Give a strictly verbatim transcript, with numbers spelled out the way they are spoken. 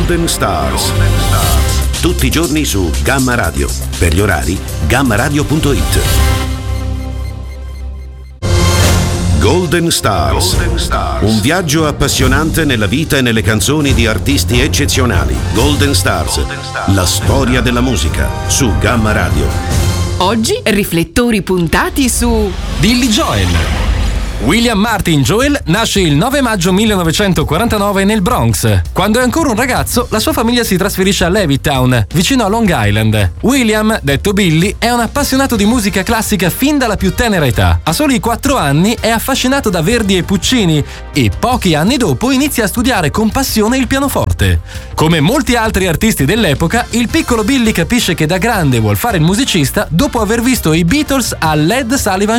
Golden Stars. Tutti i giorni su Gamma Radio. Per gli orari, gamma radio punto it. Golden Stars. Golden Stars. Un viaggio appassionante nella vita e nelle canzoni di artisti eccezionali. Golden Stars. Golden Stars. La storia della musica su Gamma Radio. Oggi riflettori puntati su Billy Joel. William Martin Joel nasce il nove maggio millenovecentoquarantanove nel Bronx. Quando è ancora un ragazzo, la sua famiglia si trasferisce a Levittown, vicino a Long Island. William, detto Billy, è un appassionato di musica classica fin dalla più tenera età. A soli quattro anni è affascinato da Verdi e Puccini e pochi anni dopo inizia a studiare con passione il pianoforte. Come molti altri artisti dell'epoca, il piccolo Billy capisce che da grande vuol fare il musicista dopo aver visto i Beatles al Ed Sullivan